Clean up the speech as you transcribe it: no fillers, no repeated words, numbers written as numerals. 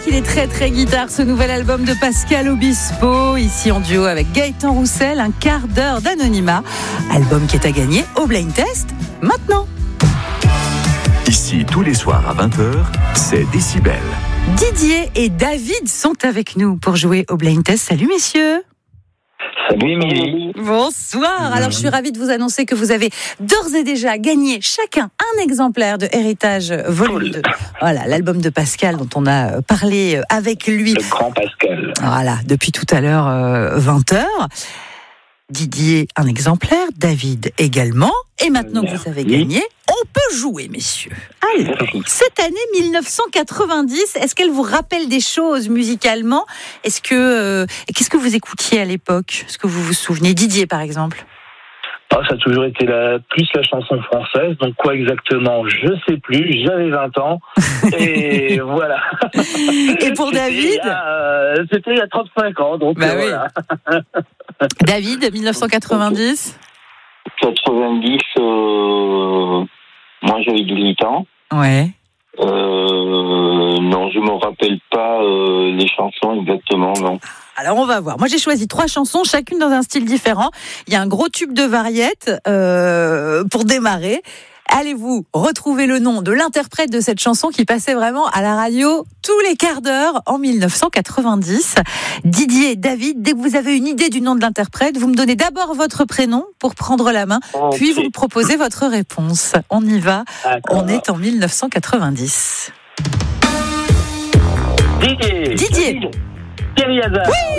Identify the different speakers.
Speaker 1: qu'il est très très guitare, ce nouvel album de Pascal Obispo, ici en duo avec Gaëtan Roussel, un quart d'heure d'anonymat. Album qui est à gagner au Blind Test maintenant.
Speaker 2: Ici, tous les soirs à 20h, c'est Décibel.
Speaker 1: Didier et David sont avec nous pour jouer au Blind Test. Salut messieurs.
Speaker 3: Salut Émilie.
Speaker 1: Bonsoir. Alors je suis ravie de vous annoncer que vous avez d'ores et déjà gagné chacun un exemplaire de Héritage Volume 2. Voilà, l'album de Pascal dont on a parlé avec lui.
Speaker 3: Le grand Pascal.
Speaker 1: Voilà, depuis tout à l'heure 20h. Didier, un exemplaire, David également. Et maintenant que vous avez gagné, on peut jouer, messieurs. Alors, cette année 1990, est-ce qu'elle vous rappelle des choses musicalement ? Qu'est-ce que vous écoutiez à l'époque ? Est-ce que vous vous souvenez ? Didier, par exemple.
Speaker 3: Ça a toujours été plus la chanson française. Donc quoi exactement ? Je sais plus. J'avais 20 ans. Et voilà.
Speaker 1: Et pour David ?
Speaker 3: C'était il y a 35 ans. Donc voilà.
Speaker 1: David, 1990
Speaker 4: 90, moi j'avais 18 ans.
Speaker 1: Ouais.
Speaker 4: Non, je me rappelle pas les chansons exactement, non.
Speaker 1: Alors on va voir. Moi j'ai choisi 3 chansons, chacune dans un style différent. Il y a un gros tube de variette pour démarrer. Allez-vous retrouver le nom de l'interprète de cette chanson qui passait vraiment à la radio tous les quarts d'heure en 1990. Didier, David, dès que vous avez une idée du nom de l'interprète, vous me donnez d'abord votre prénom pour prendre la main, puis vous me proposez votre réponse. On y va.
Speaker 3: D'accord.
Speaker 1: On est en 1990.
Speaker 3: Didier.
Speaker 1: Didier.
Speaker 3: Thierry Hazard.
Speaker 1: Oui,